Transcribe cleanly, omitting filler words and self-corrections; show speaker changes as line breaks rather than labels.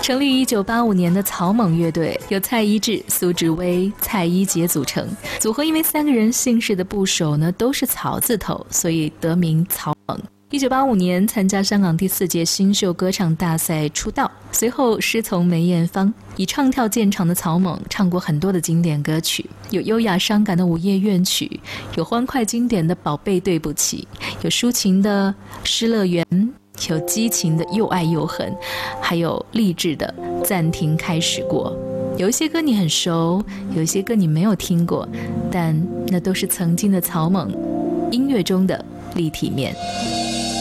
成立1985年的草蜢乐队由蔡一智、苏志威、蔡一杰组成。组合因为3个人姓氏的部首呢都是草字头，所以得名草蜢。1985年参加香港第4届新秀歌唱大赛出道，随后师从梅艳芳。以唱跳见长的草蜢唱过很多的经典歌曲，有优雅伤感的午夜怨曲，有欢快经典的宝贝对不起，有抒情的失乐园，有激情的又爱又恨，还有励志的暂停开始过。有一些歌你很熟，有一些歌你没有听过，但那都是曾经的草蜢音乐中的立体面。